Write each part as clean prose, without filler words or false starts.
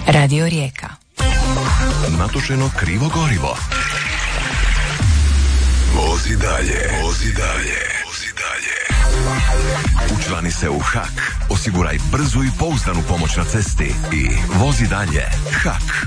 Radio Rijeka. Natočeno krivo gorivo. Vozi dalje, vozi dalje, vozi dalje. Učlani se u HAK, osiguraj brzu i pouzdanu pomoć na cesti i vozi dalje. HAK.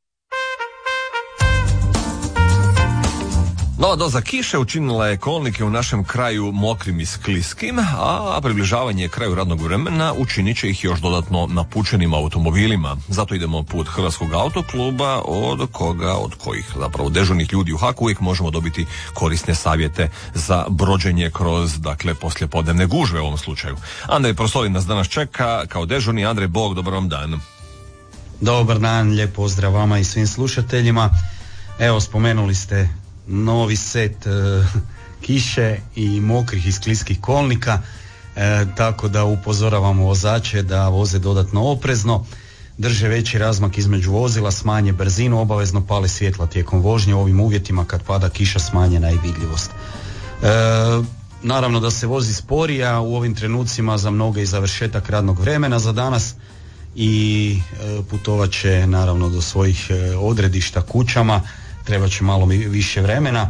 Nova doza kiše učinila je kolnike u našem kraju mokrim i skliskim, a približavanje kraju radnog vremena učinit će ih još dodatno napučenim automobilima. Zato idemo put Hrvatskog autokluba, od kojih zapravo dežurnih ljudi u HAK uvijek možemo dobiti korisne savjete za brođenje kroz, poslijepodnevne gužve u ovom slučaju. Andrej Prosolin nas danas čeka kao dežurni. Andrej, Bog, dobar vam dan. Dobar dan, lijep pozdrav vama i svim slušateljima. Evo, spomenuli ste novi set kiše i mokrih i skliskih kolnika, tako da upozoravamo vozače da voze dodatno oprezno, drže veći razmak između vozila, smanje brzinu, obavezno pale svjetla tijekom vožnje. U ovim uvjetima kad pada kiša smanjena je vidljivost. Naravno da se vozi sporije, a u ovim trenucima za mnoge i završetak radnog vremena za danas i putovat će naravno do svojih odredišta kućama. Treba će malo više vremena,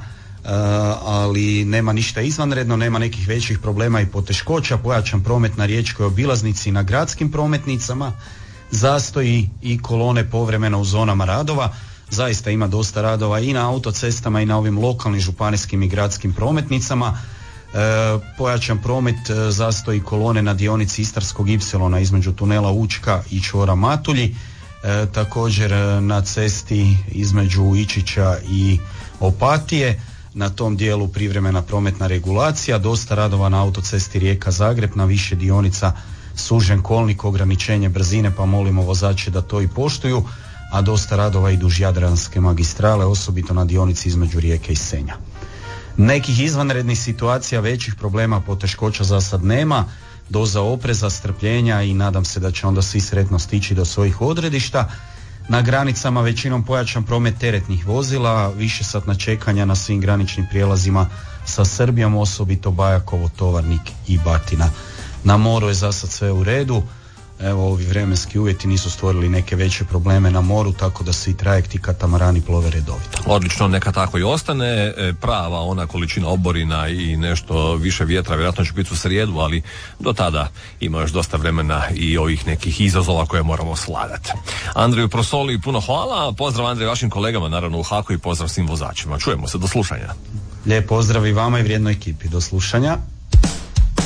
ali nema ništa izvanredno, nema nekih većih problema i poteškoća. Pojačan promet na riječkoj obilaznici i na gradskim prometnicama, zastoji i kolone povremeno u zonama radova. Zaista ima dosta radova i na autocestama i na ovim lokalnim županijskim i gradskim prometnicama. Pojačan promet, zastoji kolone na dionici Istarskog ipsilona između tunela Učka i čvora Matulji. Također na cesti između Ičića i Opatije, na tom dijelu privremena prometna regulacija, dosta radova na autocesti Rijeka-Zagreb, na više dionica sužen kolnik, ograničenje brzine, pa molimo vozače da to i poštuju, a dosta radova i duž Jadranske magistrale, osobito na dionici između Rijeke i Senja. Nekih izvanrednih situacija, većih problema, poteškoća za sad nema. Doza opreza, strpljenja i nadam se da će onda svi sretno stići do svojih odredišta. Na granicama većinom pojačan promet teretnih vozila, višesatna čekanja na svim graničnim prijelazima sa Srbijom, osobito Bajakovo, Tovarnik i Batina. Na moru je za sad sve u redu. Evo, ovi vremenski uvjeti nisu stvorili neke veće probleme na moru, tako da svi trajekti katamarani plove redovito. Odlično, neka tako i ostane. Prava ona količina oborina i nešto više vjetra vjerojatno će biti u srijedu, ali do tada ima još dosta vremena i ovih nekih izazova koje moramo sladati. Andreju Prosoli, puno hvala. Pozdrav, Andrej, vašim kolegama naravno u HAK-u i pozdrav svim vozačima. Čujemo se, do slušanja. Lijep pozdrav i vama i vrijednoj ekipi, do slušanja.